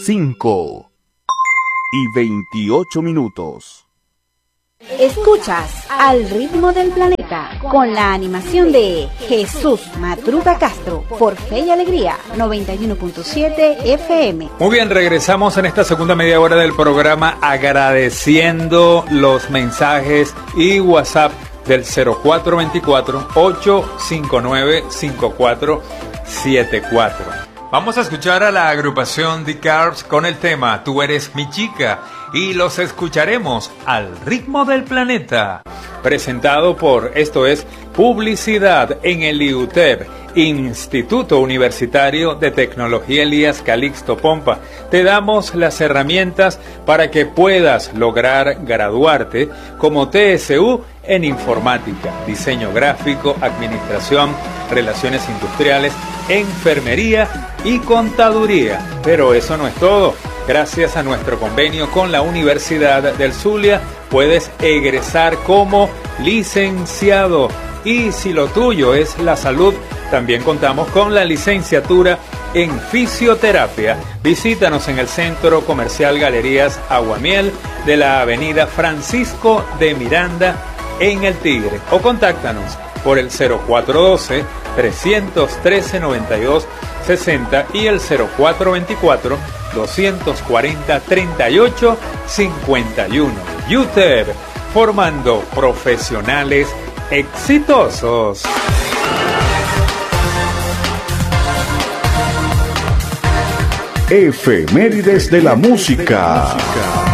5:28. Escuchas Al Ritmo del Planeta con la animación de Jesús Matruca Castro por Fe y Alegría 91.7 FM. Muy bien, regresamos en esta segunda media hora del programa agradeciendo los mensajes y WhatsApp del 0424-859-5474. Vamos a escuchar a la agrupación The Carbs con el tema Tú eres mi chica y los escucharemos al ritmo del planeta. Presentado por, esto es, Publicidad en el IUTEP, Instituto Universitario de Tecnología Elías Calixto Pompa. Te damos las herramientas para que puedas lograr graduarte como TSU en informática, diseño gráfico, administración, relaciones industriales, enfermería y contaduría. Pero eso no es todo. Gracias a nuestro convenio con la Universidad del Zulia, puedes egresar como licenciado. Y si lo tuyo es la salud, también contamos con la licenciatura en fisioterapia. Visítanos en el Centro Comercial Galerías Aguamiel de la Avenida Francisco de Miranda en El Tigre. O contáctanos por el 0412-313-9260 y el 0424-240-3851. UTEP, formando profesionales exitosos. Efemérides de la música.